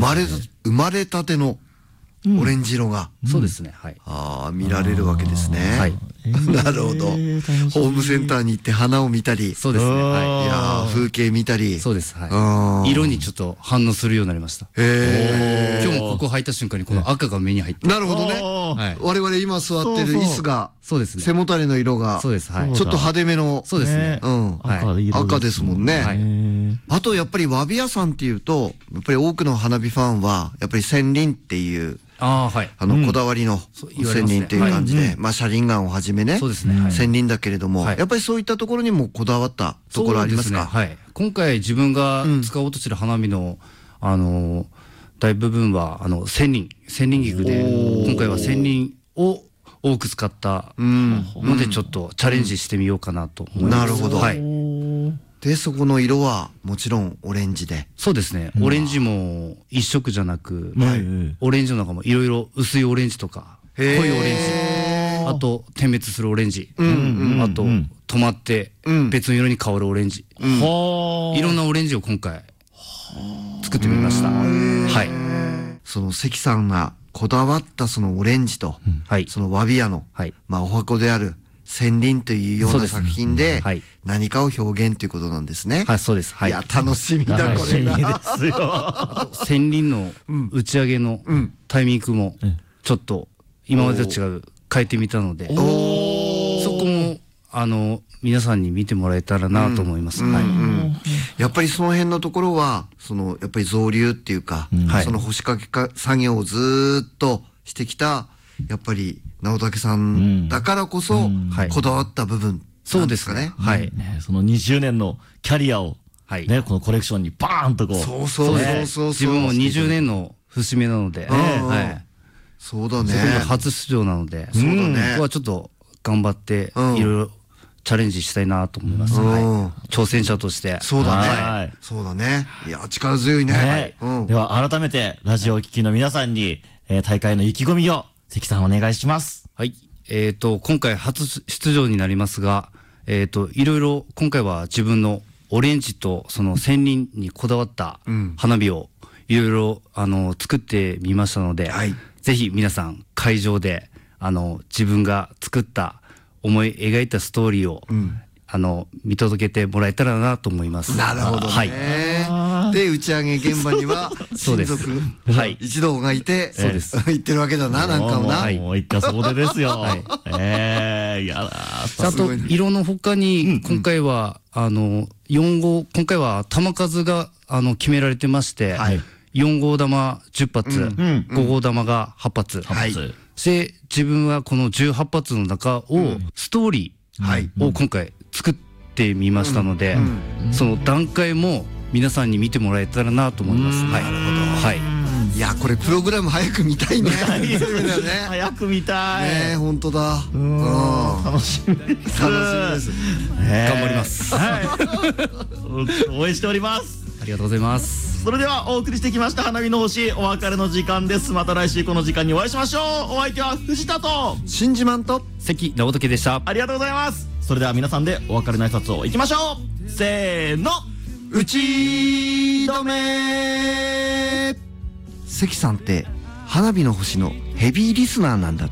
生まれたてのオレンジ色が、 そうですね。はい。 見られるわけですね。 はい。 なるほど。ホームセンターに行って花を見たり、 そうですね。はい。 いや風景見たり、 そうです。はい。色にちょっと反応するようになりました。今日もここ入った瞬間にこの赤が目に入って。 なるほどね。我々今座ってる椅子が、 そうですね。 背もたれの色が、 そうです。はい。 ちょっと派手めの、 そうですね。 赤ですもんね。 はい。 あとやっぱりわび屋さんっていうと、やっぱり多くの花火ファンは、やっぱり千輪っていう、 はい。 こだわりの千輪っていう感じで、まあ、車輪岩をはじめね、千輪だけれども、やっぱりそういったところにもこだわったところありますか？ はい。今回自分が使おうとしてる花火の、大部分は、千輪菊で、今回は千輪を多く使ったので、ちょっとチャレンジしてみようかなと思います。 なるほど。 はい。 で、そこの色はもちろんオレンジで。 そうですね。オレンジも一色じゃなく、オレンジの中もいろいろ薄いオレンジとか、濃いオレンジ、あと点滅するオレンジ、あと止まって別の色に変わるオレンジ。いろんなオレンジを今回作ってみました。はい。 その関さんがこだわったそのオレンジと、そのわび屋の、まあお箱である千輪というような作品で何かを表現ということなんですね。 はい、そうです。 いや、楽しみだ、これが。 ですよ。 千輪の打ち上げのタイミングも、ちょっと今までと違う変えてみたので、そこも、皆さんに見てもらえたらなと思います。 やっぱりその辺のところは、やっぱり造立っていうか、その星掛け作業をずーっとしてきた、やっぱり直武さんだからこそこだわった部分なんですかね。 はい。その20年のキャリアをね、このコレクションにバーンとこう。 そう。 自分も20年の節目なので、 そうだね。 初出場なので、 そうだね。 ここはちょっと頑張っていろいろチャレンジしたいなと思います。挑戦者として。 そうだね。そうだね。いや、力強いね。 では改めてラジオを聴きの皆さんに大会の意気込みを関さんお願いします。 はい。今回初出場になりますが、いろいろ今回は自分のオレンジとその千輪にこだわった花火をいろいろ作ってみましたので、ぜひ皆さん会場で自分が作った思い描いたストーリーを見届けてもらえたらなと思います。 なるほどね。で、打ち上げ現場には親族一同がいて、行ってるわけだな、なんかもな。 もう一家総出ですよ。 あと、色の他に、今回は、今回は弾数が、決められてまして、4号玉10発、5号玉が8発。で、自分はこの18発の中を、ストーリーを今回作ってみましたので、その段階も皆さんに見てもらえたらなと思います。 なるほど。はい。いや、これプログラム早く見たいね。 早く見たい。 ね、本当だ。 楽しみです。 頑張ります。 応援しております。 ありがとうございます。 それではお送りしてきました花火の星、お別れの時間です。また来週この時間にお会いしましょう。お相手は藤田と新島と関直時でした。 ありがとうございます。それでは皆さんでお別れの挨拶をいきましょう。せーの、 打ち止め。関さんって花火の星のヘビーリスナーなんだって。